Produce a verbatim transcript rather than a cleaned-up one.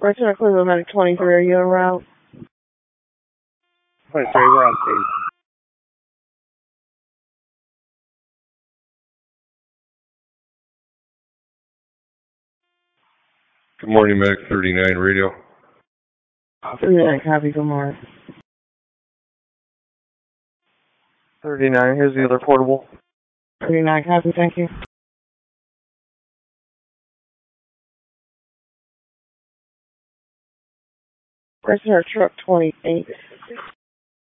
Resident Cleveland Medic twenty-three, are you en route? twenty-three, we're on scene. Good morning, Medic thirty-nine radio. thirty-nine, copy, good morning. thirty-nine, here's the other portable. thirty-nine, copy, thank you. Resident Truck twenty-eight.